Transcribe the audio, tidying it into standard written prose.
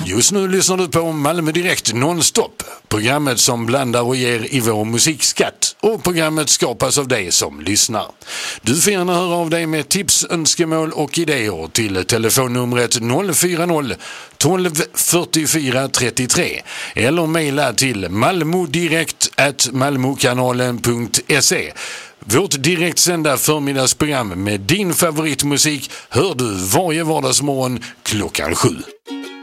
Just nu lyssnar du på Malmö Direkt nonstop. Programmet som blandar och ger i vår musikskatt. Och programmet skapas av dig som lyssnar. Du får gärna höra av dig med tips, önskemål och idéer till telefonnumret 040 12 44 33 eller mejla till malmodirekt@malmokanalen.se. Vårt direktsända förmiddagsprogram med din favoritmusik hör du varje vardagsmorgon klockan 7.